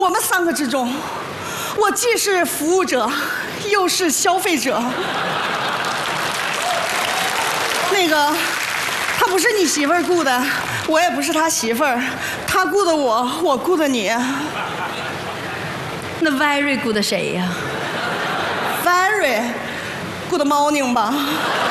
我们3个之中，我既是服务者，又是消费者。那个，他不是你媳妇儿雇的，我也不是他媳妇儿，他雇的我，我雇的你。 那 Very 雇的谁呀？ Very， 雇的 Morning 吧。